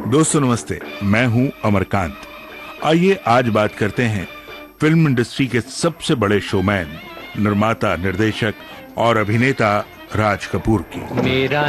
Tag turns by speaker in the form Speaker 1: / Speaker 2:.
Speaker 1: दोस्तों नमस्ते, मैं हूं अमरकांत। आइए आज बात करते हैं फिल्म इंडस्ट्री के सबसे बड़े शोमैन, निर्माता, निर्देशक और अभिनेता राज कपूर की।